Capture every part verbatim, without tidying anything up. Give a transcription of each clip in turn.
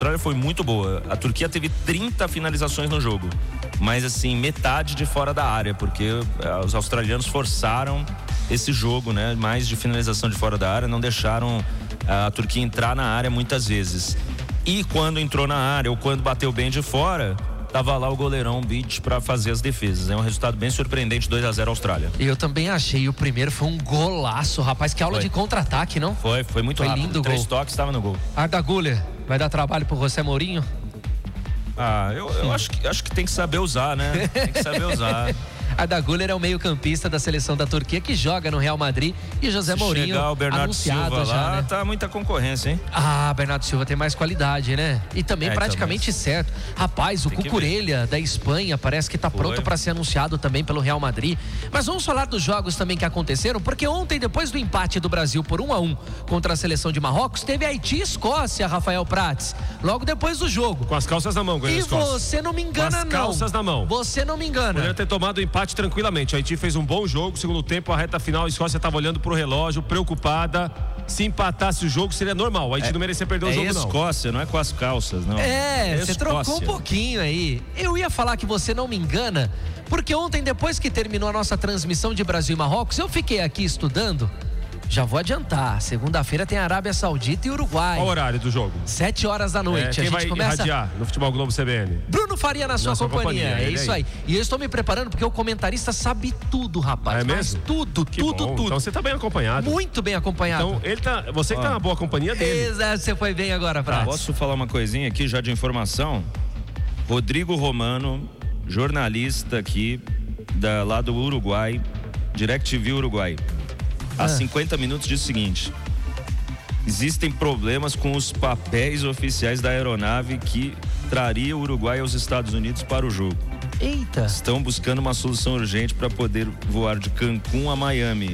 Austrália foi muito boa. A Turquia teve trinta finalizações no jogo, mas assim, metade de fora da área, porque uh, os australianos forçaram esse jogo, né? Mais de finalização de fora da área, não deixaram uh, a Turquia entrar na área muitas vezes. E quando entrou na área ou quando bateu bem de fora, tava lá o goleirão Beach para fazer as defesas. É um resultado bem surpreendente, dois a zero Austrália. Eu também achei, o primeiro foi um golaço, rapaz, que aula foi. de contra-ataque, não? Foi, foi muito foi rápido. Lindo Três gol. toques, estava no gol. Arda Güler, vai dar trabalho pro José Mourinho? Ah, eu, eu acho, que, acho que tem que saber usar, né? Tem que saber usar. Arda Güler é o meio-campista da seleção da Turquia que joga no Real Madrid e José Se Mourinho chegar o Bernardo anunciado Silva já, lá, né? tá muita concorrência, hein? Ah, Bernardo Silva tem mais qualidade, né? E também é, praticamente também. certo. Rapaz, o Tem que Cucurella da Espanha parece que tá Foi. pronto para ser anunciado também pelo Real Madrid. Mas vamos falar dos jogos também que aconteceram, porque ontem, depois do empate do Brasil por um a um contra a seleção de Marrocos, teve Haiti e Escócia, Rafael Prats, logo depois do jogo. Com as calças na mão, ganhou a E Escócia. você não me engana, Com as não. calças na mão. Você não me engana. Poderia ter tomado o empate tranquilamente. A Haiti fez um bom jogo, segundo tempo, a reta final, a Escócia estava olhando pro relógio, preocupada. Se empatasse o jogo, seria normal. A Haiti É, não merecia perder o é jogo, não. Escócia, não é com as calças, não. É, você Escócia. trocou um pouquinho aí. Eu ia falar que você não me engana, porque ontem, depois que terminou a nossa transmissão de Brasil e Marrocos, eu fiquei aqui estudando. Já vou adiantar, segunda-feira tem Arábia Saudita e Uruguai. Qual o horário do jogo? Sete horas da noite. É, quem a gente vai começa... irradiar no Futebol Globo C B N? Bruno Faria na sua, Na sua companhia. companhia, É ele isso aí. aí. E eu estou me preparando porque o comentarista sabe tudo, rapaz. É Mas mesmo? tudo, Que tudo, bom. tudo. Então você tá bem acompanhado. Muito bem acompanhado. Então ele tá, você que tá na boa companhia dele. Exato, você foi bem agora, Prats. Posso falar uma coisinha aqui já de informação? Rodrigo Romano, jornalista aqui da, lá do Uruguai, DirecTV Uruguai, há Ah. cinquenta minutos disse o seguinte: existem problemas com os papéis oficiais da aeronave que traria o Uruguai aos Estados Unidos para o jogo. Eita. Estão buscando uma solução urgente para poder voar de Cancún a Miami,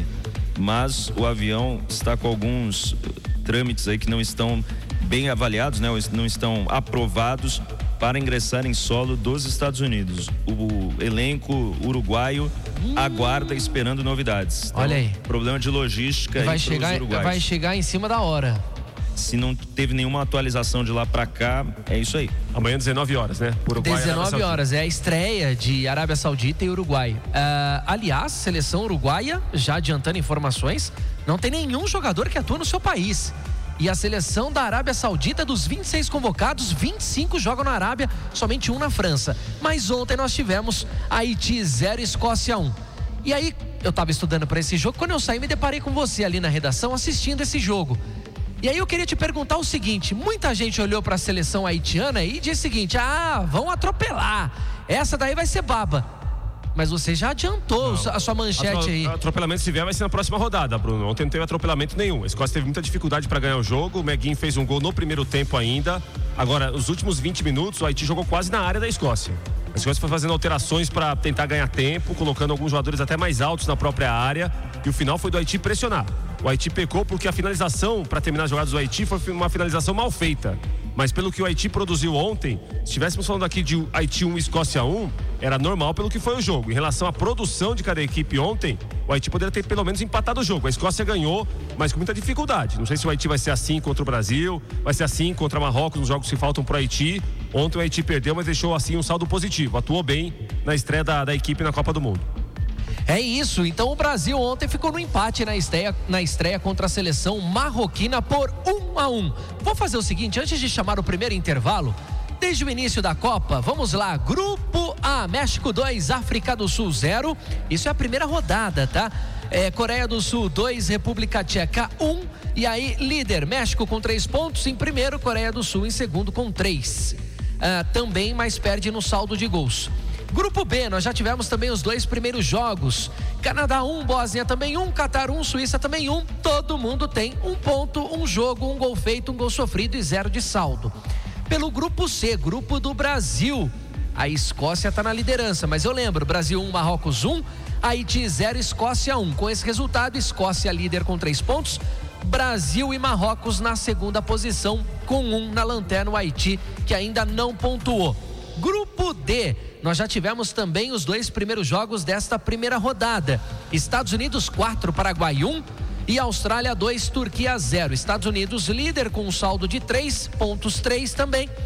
mas o avião está com alguns trâmites aí que não estão bem avaliados, né? Não estão aprovados para ingressar em solo dos Estados Unidos. O elenco uruguaio hum. aguarda esperando novidades. Então, olha aí. Problema de logística vai aí chegar, uruguaios. vai chegar em cima da hora. Se não teve nenhuma atualização de lá para cá, é isso aí. Amanhã dezenove horas, né? Por Uruguai, dezenove horas, é a estreia de Arábia Saudita e Uruguai. Uh, aliás, seleção uruguaia, já adiantando informações, não tem nenhum jogador que atua no seu país. E a seleção da Arábia Saudita, dos vinte e seis convocados, vinte e cinco jogam na Arábia, somente um na França. Mas ontem nós tivemos Haiti zero, Escócia um. E aí, eu estava estudando para esse jogo, quando eu saí me deparei com você ali na redação assistindo esse jogo. E aí eu queria te perguntar o seguinte: muita gente olhou para a seleção haitiana e disse o seguinte: ah, vão atropelar, essa daí vai ser baba. Mas você já adiantou não. a sua manchete Atro, aí. Atropelamento, se vier, vai ser na próxima rodada, Bruno. Ontem não teve atropelamento nenhum. A Escócia teve muita dificuldade para ganhar o jogo. O Meguin fez um gol no primeiro tempo ainda. Agora, os últimos vinte minutos, o Haiti jogou quase na área da Escócia. A Escócia foi fazendo alterações para tentar ganhar tempo, colocando alguns jogadores até mais altos na própria área. E o final foi do Haiti pressionar. O Haiti pecou porque a finalização para terminar as jogadas do Haiti foi uma finalização mal feita. Mas pelo que o Haiti produziu ontem, se estivéssemos falando aqui de Haiti um, Escócia um, era normal pelo que foi o jogo. Em relação à produção de cada equipe ontem, o Haiti poderia ter pelo menos empatado o jogo. A Escócia ganhou, mas com muita dificuldade. Não sei se o Haiti vai ser assim contra o Brasil, vai ser assim contra Marrocos nos jogos que faltam para o Haiti. Ontem o Haiti perdeu, mas deixou assim um saldo positivo. Atuou bem na estreia da, da equipe na Copa do Mundo. É isso, então o Brasil ontem ficou no empate na estreia, na estreia contra a seleção marroquina por um a um. Vou fazer o seguinte, antes de chamar o primeiro intervalo, desde o início da Copa, vamos lá, Grupo A, México dois, África do Sul zero, isso é a primeira rodada, tá? É, Coreia do Sul dois, República Tcheca um, e aí líder, México com três pontos em primeiro, Coreia do Sul em segundo com três. Ah, também, mas perde no saldo de gols. Grupo B, nós já tivemos também os dois primeiros jogos. Canadá um, Bósnia também um, Catar um, Suíça também um. Todo mundo tem um ponto, um jogo, um gol feito, um gol sofrido e zero de saldo. Pelo grupo C, grupo do Brasil, a Escócia está na liderança, mas eu lembro, Brasil um, Marrocos um, Haiti zero, Escócia um. Com esse resultado, Escócia líder com três pontos, Brasil e Marrocos na segunda posição com um na lanterna, o Haiti que ainda não pontuou. Grupo D, nós já tivemos também os dois primeiros jogos desta primeira rodada. Estados Unidos quatro, Paraguai um, e Austrália dois, Turquia zero. Estados Unidos líder com um saldo de três pontos três também.